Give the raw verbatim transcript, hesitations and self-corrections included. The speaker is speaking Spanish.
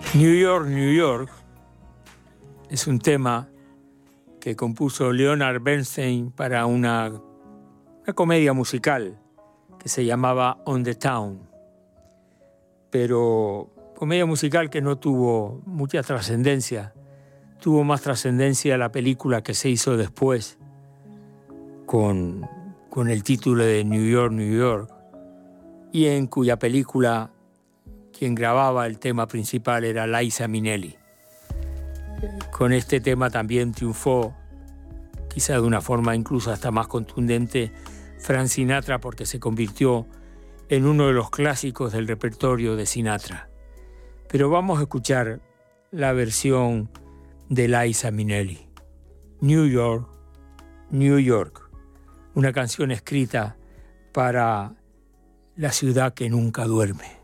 New York, New York es un tema que compuso Leonard Bernstein para una, una comedia musical que se llamaba On the Town, pero comedia musical que no tuvo mucha trascendencia. Tuvo más trascendencia la película que se hizo después con, con el título de New York, New York, y en cuya película quien grababa el tema principal era Liza Minnelli. Con este tema también triunfó, quizá de una forma incluso hasta más contundente, Frank Sinatra, porque se convirtió en uno de los clásicos del repertorio de Sinatra. Pero vamos a escuchar la versión de Liza Minnelli. New York, New York, una canción escrita para la ciudad que nunca duerme.